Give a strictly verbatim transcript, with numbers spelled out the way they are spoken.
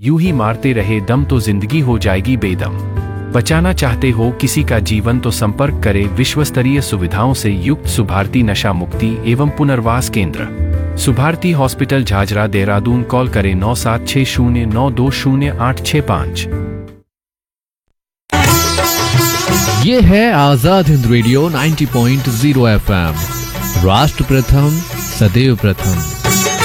यूं ही मारते रहे दम तो जिंदगी हो जाएगी बेदम। बचाना चाहते हो किसी का जीवन तो संपर्क करें विश्वस्तरीय सुविधाओं से युक्त सुभारती नशा मुक्ति एवं पुनर्वास केंद्र, सुभारती हॉस्पिटल झाझरा देहरादून। कॉल करें नौ सात छः शून्य नौ दो शून्य आठ छः पाँच। ये है आजाद हिंद रेडियो नब्बे पॉइंट ज़ीरो एफ एम, राष्ट्र प्रथम सदैव प्रथम।